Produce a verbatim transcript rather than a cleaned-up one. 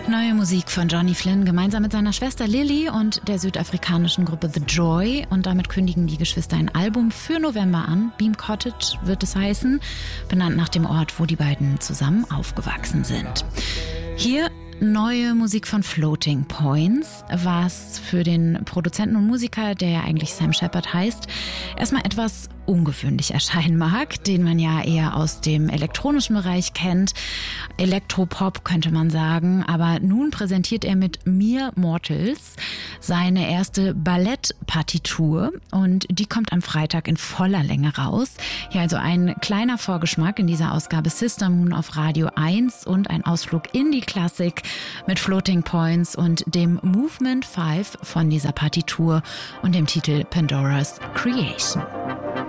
Neue Musik von Johnny Flynn gemeinsam mit seiner Schwester Lily und der südafrikanischen Gruppe The Joy. Und damit kündigen die Geschwister ein Album für November an. Beam Cottage wird es heißen, benannt nach dem Ort, wo die beiden zusammen aufgewachsen sind. Hier neue Musik von Floating Points, was für den Produzenten und Musiker, der ja eigentlich Sam Shepard heißt, erstmal etwas ungewöhnlich erscheinen mag, den man ja eher aus dem elektronischen Bereich kennt. Elektropop könnte man sagen, aber nun präsentiert er mit Mere Mortals seine erste Ballettpartitur und die kommt am Freitag in voller Länge raus. Hier also ein kleiner Vorgeschmack in dieser Ausgabe Sister Moon auf Radio eins und ein Ausflug in die Klassik mit Floating Points und dem Movement fünf von dieser Partitur und dem Titel Pandora's Creation.